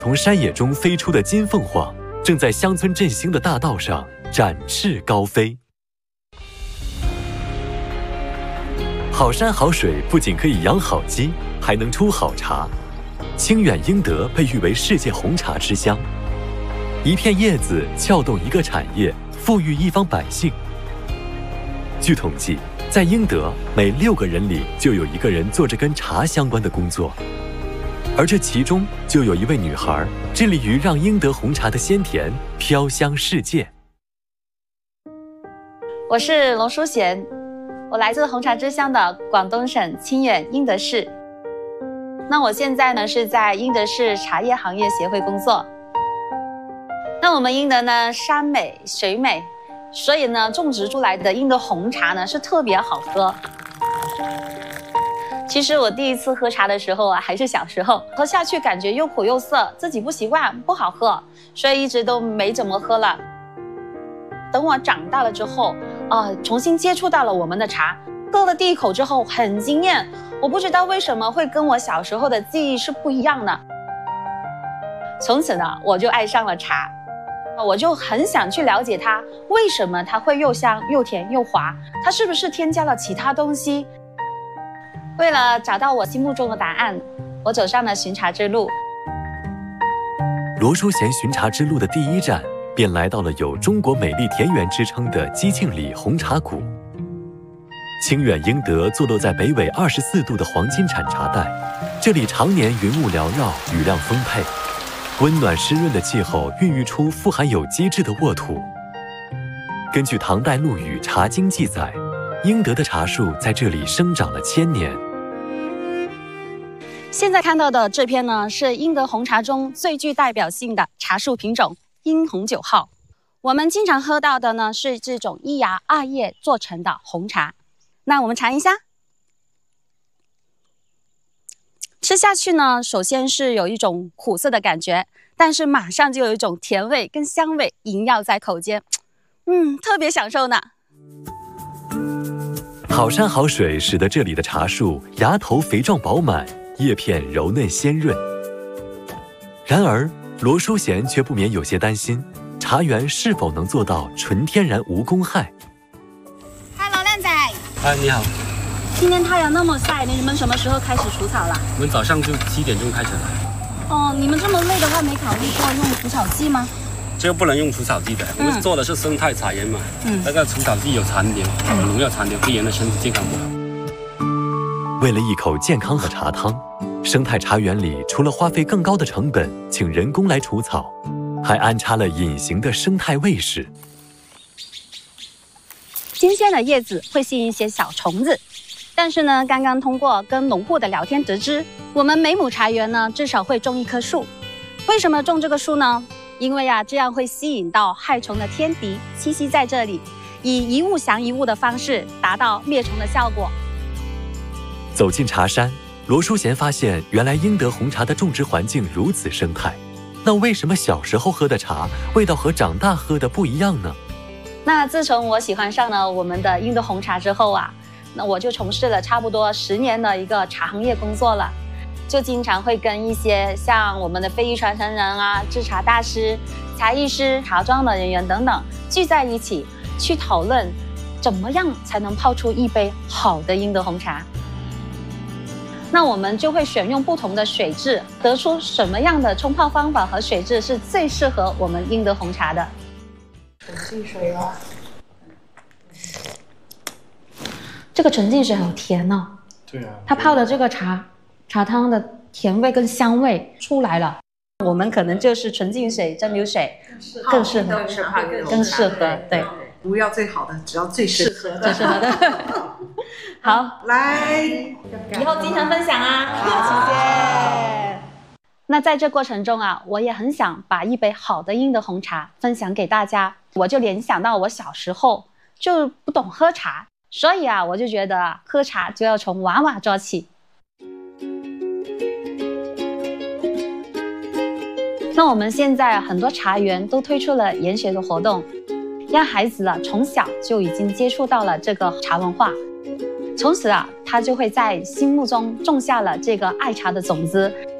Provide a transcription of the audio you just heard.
从山野中飞出的金凤凰，正在乡村振兴的大道上展翅高飞。好山好水不仅可以养好鸡，还能出好茶。清远英德被誉为世界红茶之乡，一片叶子撬动一个产业，富裕一方百姓。据统计，在英德，每6个人里就有1个人做着跟茶相关的工作，而这其中就有一位女孩致力于让英德红茶的鲜甜飘香世界。 我是罗淑贤，我来自红茶之乡的广东省清远英德市。那我现在呢是在英德市茶叶行业协会工作。那我们英德呢山美水美，所以呢种植出来的英德红茶呢是特别好喝。其实我第一次喝茶的时候啊，还是小时候，喝下去感觉又苦又涩，自己不习惯，不好喝，所以一直都没怎么喝了。等我长大了之后重新接触到了我们的茶，喝了第一口之后很惊艳，我不知道为什么会跟我小时候的记忆是不一样的。从此呢，我就爱上了茶，我就很想去了解它，为什么它会又香又甜又滑，它是不是添加了其他东西？为了找到我心目中的答案，我走上了寻茶之路。 罗淑贤寻茶之路的第一站，便来到了有中国美丽田园之称的基庆里红茶谷。清远英德坐落在北纬24度的黄金产茶带，这里常年云雾缭绕，雨量丰沛，温暖湿润的气候孕育出富含有机质的沃土。根据唐代陆羽《茶经》记载，英德的茶树在这里生长了1000年。 现在看到的这片呢，是英德红茶中最具代表性的茶树品种英红9号。我们经常喝到的呢，是这种1芽2叶做成的红茶。那我们尝一下。吃下去呢，首先是有一种苦涩的感觉，但是马上就有一种甜味跟香味萦绕在口间，特别享受呢。 好山好水使得这里的茶树芽头肥壮饱满，叶片柔嫩鲜润。然而，罗淑贤却不免有些担心，茶园是否能做到纯天然无公害。 Hello， 靓仔。 嗨，你好。 今天太阳那么晒，你们什么时候开始除草了？ 我们早上就7点钟开始来。 你们这么累的话，没考虑过用除草剂吗？ 这个不能用除草剂的，我们做的是生态茶园嘛。那个除草剂有残留，农药残留，对人的身体健康不好。 为了一口健康的茶汤，生态茶园里除了花费更高的成本请人工来除草，还安插了隐形的生态卫士。 新鲜的叶子会吸引一些小虫子，但是呢，刚刚通过跟农户的聊天得知，我们每亩茶园呢至少会种1棵树。为什么种这个树呢？因为这样会吸引到害虫的天敌栖息在这里，以一物降一物的方式达到灭虫的效果。 走进茶山，罗淑贤发现原来英德红茶的种植环境如此生态。那为什么小时候喝的茶味道和长大喝的不一样呢？ 那自从我喜欢上了我们的英德红茶之后那我就从事了差不多10年的一个茶行业工作了，就经常会跟一些像我们的非遗传承人制茶大师、茶艺师、茶庄的人员等等聚在一起，去讨论怎么样才能泡出一杯好的英德红茶。那我们就会选用不同的水质，得出什么样的冲泡方法和水质是最适合我们英德红茶的。 纯净水哦， 这个纯净水好甜哦。 对啊， 它泡的这个茶汤的甜味跟香味出来了。我们可能就是纯净水、蒸馏水更适合，更适合，对。 不要最好的，只要最适合的。 最适合的。好， 来， 以后经常分享谢谢。那在这过程中我也很想把一杯好的英德红茶分享给大家。我就联想到我小时候就不懂喝茶，所以我就觉得喝茶就要从娃娃做起。那我们现在很多茶园都推出了研学的活动，让孩子从小就已经接触到了这个茶文化，从此他就会在心目中种下了这个爱茶的种子，